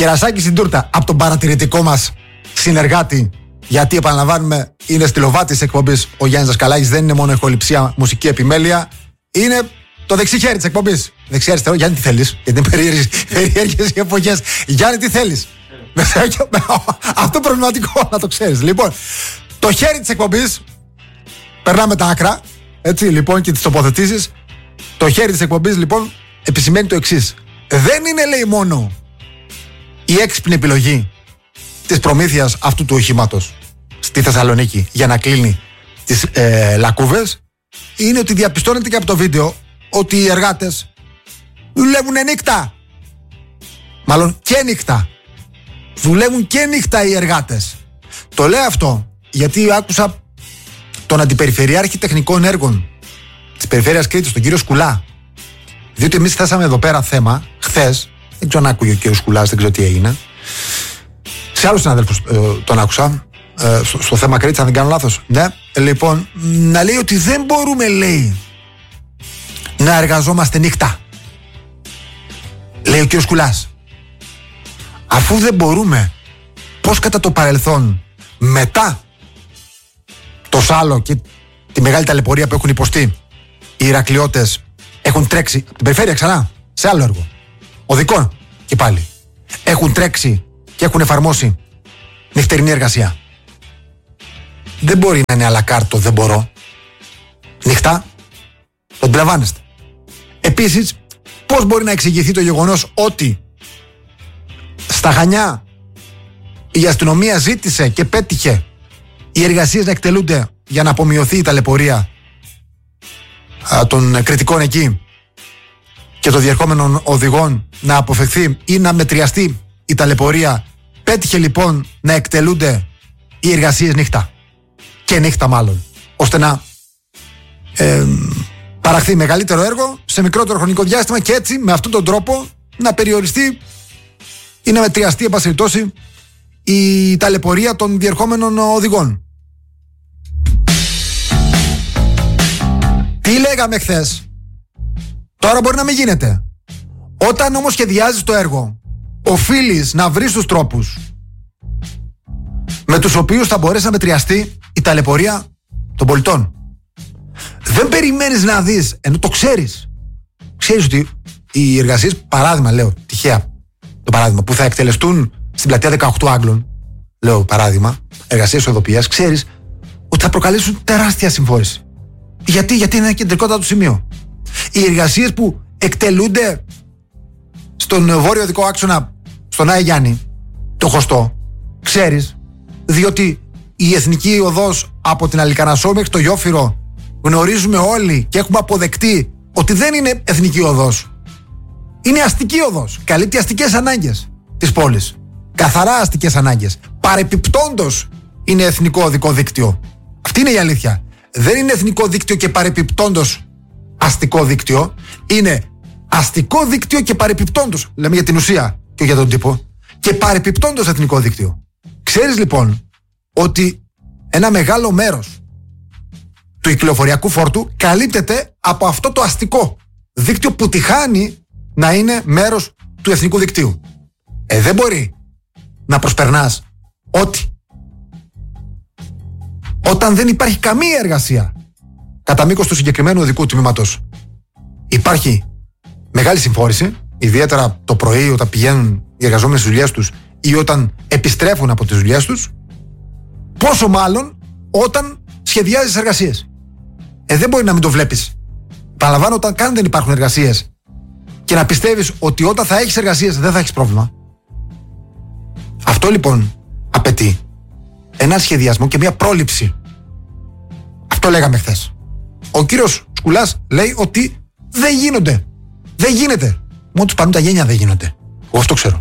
κερασάκι στην τούρτα από τον παρατηρητικό μας συνεργάτη. Γιατί επαναλαμβάνουμε, είναι στυλοβάτης της εκπομπής ο Γιάννης Δασκαλάκης. Δεν είναι μόνο ηχοληψία, μουσική επιμέλεια. Είναι το δεξί χέρι της εκπομπής. Δεξί-αριστερό. Γιάννη, τι θέλεις? Γιατί είναι περίεργες οι εποχές. Γιάννη, τι θέλεις? Αυτό προβληματικό, να το ξέρεις. Λοιπόν, το χέρι της εκπομπής. Περνάμε τα άκρα. Έτσι, λοιπόν, και τις τοποθετήσεις. Το χέρι της εκπομπής, λοιπόν, επισημαίνει το εξής. Δεν είναι, λέει, μόνο η έξυπνη επιλογή της προμήθειας αυτού του οχήματος στη Θεσσαλονίκη για να κλείνει τις λακκούβες. Είναι ότι διαπιστώνεται και από το βίντεο ότι οι εργάτες δουλεύουν νύχτα. Μάλλον και νύχτα. Δουλεύουν και νύχτα οι εργάτες. Το λέω αυτό γιατί άκουσα τον Αντιπεριφερειάρχη Τεχνικών Έργων της Περιφέρειας Κρήτης, τον κύριο Σκουλά. Διότι εμείς θέσαμε εδώ πέρα θέμα χθες. Δεν ξέρω αν άκουγε ο κύριος Σκουλάς, δεν ξέρω τι έγινε. Σε άλλους συναδέλφους τον άκουσα στο θέμα Κρήτης, αν δεν κάνω λάθος. Ναι, λοιπόν, να λέει ότι δεν μπορούμε, λέει, να εργαζόμαστε νύχτα. Λέει ο κύριος Σκουλάς. Αφού δεν μπορούμε, πώς κατά το παρελθόν, μετά το Σάλο και τη μεγάλη ταλαιπωρία που έχουν υποστεί οι Ηρακλειώτες, έχουν τρέξει από την περιφέρεια ξανά σε άλλο έργο οδικών και πάλι έχουν τρέξει και έχουν εφαρμόσει νυχτερινή εργασία. Δεν μπορεί να είναι αλακάρτο, δεν μπορώ. Νυχτά, το αντιλαμβάνεστε. Επίσης, πώς μπορεί να εξηγηθεί το γεγονός ότι στα Χανιά η αστυνομία ζήτησε και πέτυχε οι εργασίες να εκτελούνται για να απομειωθεί η ταλαιπωρία των κριτικών εκεί και των διερχόμενων οδηγών, να αποφευθεί ή να μετριαστεί η ταλαιπωρία. Πέτυχε λοιπόν να εκτελούνται οι εργασίες νύχτα και νύχτα μάλλον, ώστε να παραχθεί μεγαλύτερο έργο σε μικρότερο χρονικό διάστημα και έτσι με αυτόν τον τρόπο να περιοριστεί ή να μετριαστεί, εν πάση περιπτώσει, η ταλαιπωρία των διερχόμενων οδηγών. Τι λέγαμε χθες? Τώρα μπορεί να μην γίνεται. Όταν όμως σχεδιάζεις το έργο, οφείλεις να βρεις τους τρόπους με τους οποίους θα μπορέσει να μετριαστεί η ταλαιπωρία των πολιτών. Δεν περιμένεις να δεις, ενώ το ξέρεις. Ξέρεις ότι οι εργασίες, παράδειγμα λέω, τυχαία το παράδειγμα, που θα εκτελεστούν στην πλατεία 18 Άγγλων, λέω παράδειγμα, εργασίες οδοποιίας, ξέρεις ότι θα προκαλέσουν τεράστια συμφόρηση. Γιατί είναι ένα κεντρικότατο σημείο. Οι εργασίες που εκτελούνται στον βόρειο οδικό άξονα, στον Άη Γιάννη, το Χωστό, ξέρεις, διότι η εθνική οδός από την Αλικαρνασσό μέχρι το Γιόφυρο γνωρίζουμε όλοι και έχουμε αποδεκτεί ότι δεν είναι εθνική οδός. Είναι αστική οδός. Καλύπτει αστικές ανάγκες της πόλης. Καθαρά αστικές ανάγκες. Παρεπιπτόντως είναι εθνικό οδικό δίκτυο. Αυτή είναι η αλήθεια. Δεν είναι εθνικό δίκτυο και παρεπιπτόντως αστικό δίκτυο. Είναι αστικό δίκτυο και παρεπιπτόντως. Λέμε για την ουσία και για τον τύπο. Και παρεπιπτόντως εθνικό δίκτυο. Ξέρεις λοιπόν ότι ένα μεγάλο μέρος του κυκλοφοριακού φόρτου καλύπτεται από αυτό το αστικό δίκτυο που τυχάνει να είναι μέρος του εθνικού δικτύου. Δεν μπορεί να προσπερνάς όταν δεν υπάρχει καμία εργασία κατά μήκος του συγκεκριμένου οδικού τμήματος. Υπάρχει μεγάλη συμφόρηση, ιδιαίτερα το πρωί όταν πηγαίνουν οι εργαζόμενοι στις δουλειές τους ή όταν επιστρέφουν από τις δουλειές τους, πόσο μάλλον όταν σχεδιάζεις εργασίες. Δεν μπορεί να μην το βλέπεις. Παραλαμβάνω, όταν καν δεν υπάρχουν εργασίες και να πιστεύεις ότι όταν θα έχεις εργασίες δεν θα έχεις πρόβλημα. Αυτό λοιπόν απαιτεί ένα σχεδιασμό και μια πρόληψη. Αυτό λέγαμε χθες. Ο κύριος Σκουλάς λέει ότι δεν γίνονται. Δεν γίνεται. Μόνο τους πανούν τα γένια δεν γίνονται. Εγώ αυτό ξέρω.